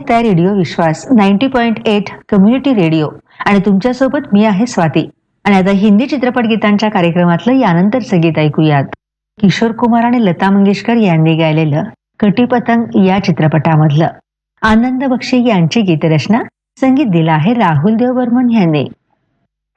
ऐकताय रेडिओ विश्वास 90.8 community radio आणि तुमच्यासोबत मी आहे स्वाती. आणि आता हिंदी चित्रपट गीतांच्या कार्यक्रमातलं यानंतरचं गीत ऐकूयात. किशोर कुमार आणि लता मंगेशकर यांनी गायलेलं कटी पतंग या चित्रपटामधलं. आनंद बक्षी यांची गीतरचना, संगीत दिलं आहे राहुल देव बर्मन यांनी.